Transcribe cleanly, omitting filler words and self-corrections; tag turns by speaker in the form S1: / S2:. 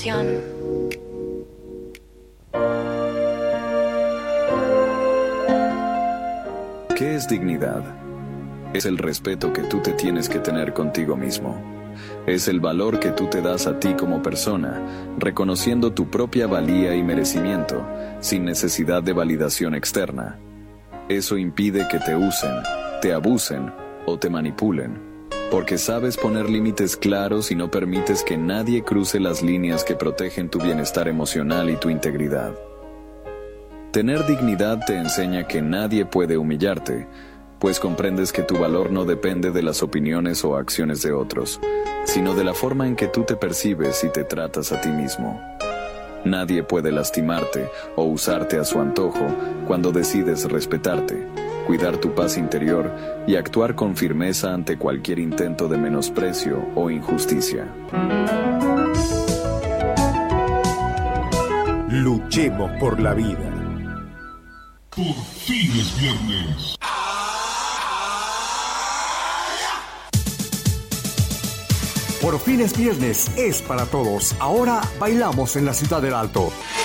S1: ¿Qué es dignidad? Es el respeto que tú te tienes que tener contigo mismo. Es el valor que tú te das a ti como persona, reconociendo tu propia valía y merecimiento, sin necesidad de validación externa. Eso impide que te usen, te abusen o te manipulen, porque sabes poner límites claros y no permites que nadie cruce las líneas que protegen tu bienestar emocional y tu integridad. Tener dignidad te enseña que nadie puede humillarte, pues comprendes que tu valor no depende de las opiniones o acciones de otros, sino de la forma en que tú te percibes y te tratas a ti mismo. Nadie puede lastimarte o usarte a su antojo cuando decides respetarte, cuidar tu paz interior y actuar con firmeza ante cualquier intento de menosprecio o injusticia.
S2: Luchemos por la vida.
S3: Por fin es viernes.
S2: Por fin es viernes, es para todos. Ahora bailamos en la Ciudad del Alto.